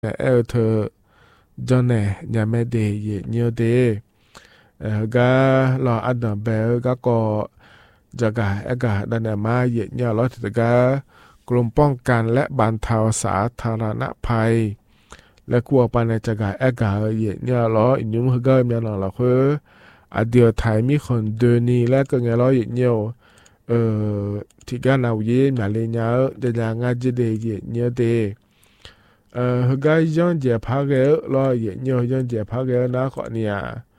เธอจอนเนี่ยยังไม่ได้เยเนียเดก็รออันดับเบลก็จากการดันมาเยเนียรถถึงก็กลุ่มป้องกันและบรรเทาสาธารณภัยและกลัวปานในจากการเยเนียรออินยุมก็มีหลังละคือเดียวไทยมีคนเดินนี่และก็ไงรอเยเนียที่กันเอาเยี่ยมมาเลยเนี่ยจะยังไงจะได้เยเนียเดก็ย้อนเจ็บพักรอเยเนียย้อนเจ็บพักนะขอเนี่ย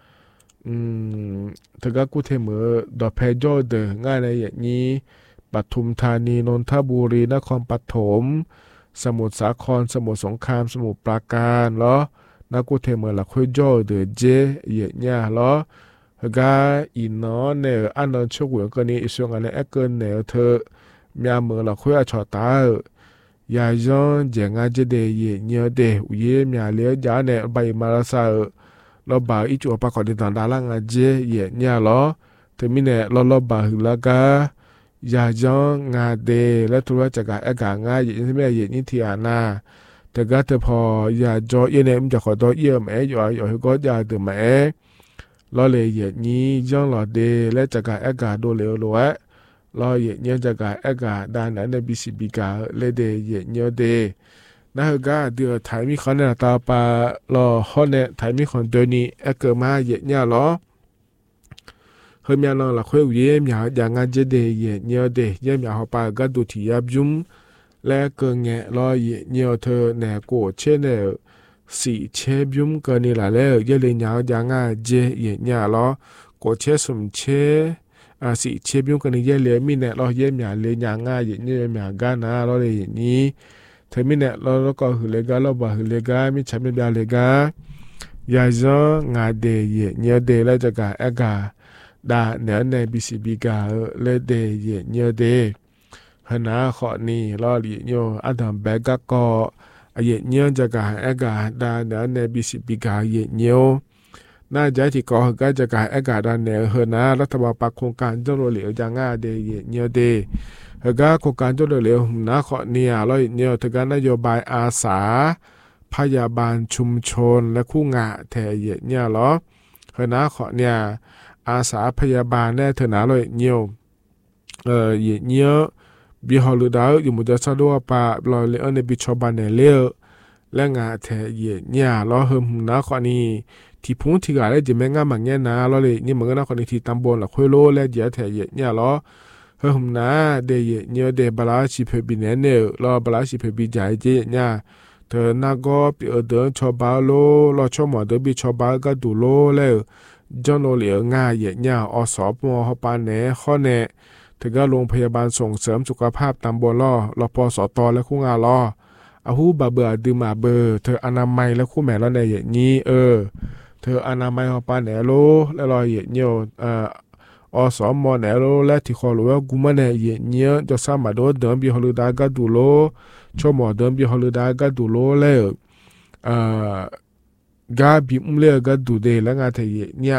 ถ้าก็กูเทมือดอกเพจอเดง่ายในอย่างนี้ปทุมธานีนนทบุรีนครปฐมสมุทรสาครสมุทรสงครามสมุทรปราการเหรอนักกูเทมือละคุยจอเดเจอย่างเงี้ยเหรอก็อีน้อเนี่ยอันนั้นช่วยกันนี่อีส่วนอันนี้เกินเนี่ยเธอมีมือละคุยชอตายาย้อนเจงอาจจะเดย์เนียเดอุยมีอะไรจานเนี่ยใบมาลาซาเราบ่าวอีจัวปากอดีตดาลังอาเจเย่เนี่ยล้อถึงมีเนี่ยเราบ่าวละกายาย้อนงาเดและทุกจากการงาเย่ที่ไม่เย่นี่ที่อานาแต่ก็เธอพอยาจอเย่เนี่ยมันจะขอตัวเยี่ยมอยู่ก็ยาเดิมแม่เราเลยเย่นี้ย้อนหลอดเดและจากการดูเหลวล้วนรอเย่เนี่ยจากการด้านนั้นในบิสิบิกาเลเดเย่เนี่ยเดนะฮะก็เดี๋ยวไทยมีคนเนี่ยต่อไปรอฮอนเนี่ยไทยมีคนเดินนี่เกิดมาเย่เนี่ยหรอเฮ้ยมีอะไรล่ะคุยเยี่ยมอย่างงั้นจะเดย์เย่เนี่ยเดย์เยี่ยมอย่างเขาไปก็ดูที่ยับยุ่มและเกินเงี้ยรอเย่เนี่ยเธอเนี่ยกูเช่นเนี่ยสี่เชฟยุ่มเกินนี่แหละแล้วเย่เลยอย่างงั้นเจเย่เนี่ยหรอกูเช่สมเชสี่เชฟยุ่งกันนี่เย่เลยมีเนี่ยเราเยี่ยมอย่างเลยอย่างง่ายเย่เนี่ยอย่างกันนะเราเลยอย่างนี้เธอมีเนี่ยเราก็หือเลกาเราบ่หือเลกามีฉันไม่ได้เลกายาจงาเดเย่เนี่ยเดแล้วจะกาดาเนี่ยในบิสิบิกาเลเดเย่เนี่ยเดหนาขอนี่รอลีโยอันดับแบกก็เย่เนี่ยจะกาดาเนี่ยในบิสิบิกาเย่เนี่ยน่าจะที่ก็จะการด้านเนี่ยเฮนะรัฐบาลปักโครงการเจ้าเหลียวจางาเดเยเนี่ยเดเฮก็โครงการเจ้าเหลียวนะขอเนี่ยแล้วเนี่ยถึงการนโยบายอาสาพยาบาลชุมชนและคู่งาแทเยเนี่ยหรอเฮนะขอเนี่ยอาสาพยาบาลแน่เถนะเลยเนี่ยเยเนี่ยบิฮอลูดาอยู่มุจสะดวปะลอยเลอในบิชบันเนี่ยเลและงาแทเยเนี่ยหรอเฮมนะขอนี่ที่พูดที่อะไรจะไม่ง่ายมันเงี้ยนะเราเลยนี่มันก็น่าคนที่ตำบลละคุยโลและเดียแถเยเนี่ยเราเฮ้ยผมนะเดียเนี่ยเดบลาชิเพบิเนเนอเราบลาชิเพบิใจเจเนี่ยเธอน่าก็เปิดเดินชอบบ้าโลเราชอบหมอเดินบิชอบบ้าก็ดูโลแล้วจนโลเหลียง่ายเยเนี่ยอสอบมอเขาปานเน่ข้อเน่ถึงก็โรงพยาบาลส่งเสริมสุขภาพตำบลรปสตและคู่งานอาหูบาเบื่อดื่มมาเบอร์เธออนามัยและคู่แม่แล้วในอย่างนี้เธออนามัยของปานแหนโลและรอยเหยียดเนียวสมแหนโลและที่คอรู้ว่ากูมันเหยียดเนียวจะสามารถเดินบีฮอลดาก็ดูโลชั่วโมงเดินบีฮอลดาก็ดูโลแล้วกาบีอุ้มเลือก็ดูเดแล้วงานเธอเหยียดเนี่ย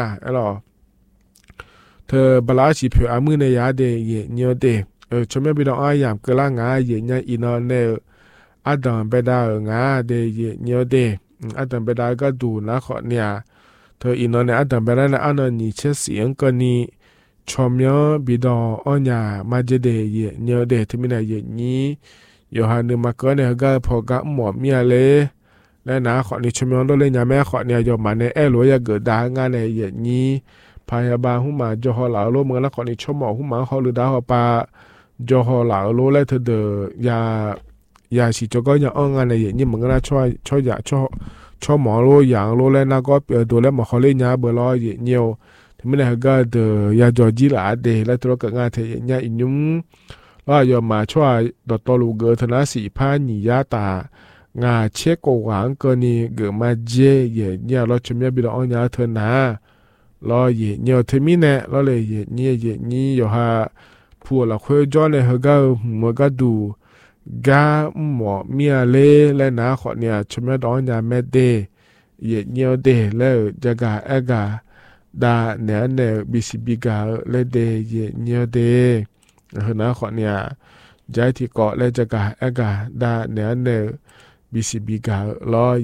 เธอบลาชีเพออามือในยาเดเหยียดเนียวเดชั่วโมงบีดองอายามก็ล่างงาเหยียดเนี่ยอีนอนเนอดัมเบดางาเดเหยียดเนียวเดอดัมเบดาก็ดูนะขอเนี่ยเธออินเนี่ยอันดับเบลล์อันนั้นนี่เชื่อเสียงกันนี่ชมยอบิดออันยามาเจเดย์เนี่ยเดที่มีในเยนี้โยฮันนึมาเกินเนี่ยก็พอกับหมอมีอะไรและนะขอนี่ชมยอโดเลยเนี่ยแม่ขอเนี่ยยอมมาในรวยเกิดดางานในเยนี้พยาบาลหุ่มมาจอหอหลาโลเมืองแล้วขอนี่ชมหมอหุ่มมาเขาหรือดาวปาจอหอหลาโลและเธอเดยาสิจก็ยังอ้องงานในเยนี้เหมือนกันนะช่วยอยากชอบหมอโลอย่างโลแล้วนะก็ดูแลหมอเขาเล่นยาเบอร์ลอยเนียวที่ไม่ได้ก็เดยาจอจีหลาเดแล้วตัวก็งานเทียนยาอินุ้มแล้วยอมมาช่วยดอตลูเกอร์ธนาสีผ้าหนียาตางาเช็กหวังก็นี่เกิดมาเจเนี่ยเราชมยาบิดอ่อนยาเธอนะเราเนียวเทมิเนี่ยเราเลยเนี่ยอยู่ฮะผู้เราคุยจอเนี่ยเขาก็มันก็ดูกาหมอมีอะไรและนะขอเนี่ยชมดอนยาเมเดเยเนียวเดแล้วจะกาดาเนี่ยบิสิบิกาเลเดเยเนียวเดนะขอเนี่ยใจที่เกาะและจะกาดาเนี่ย BCB กาลอ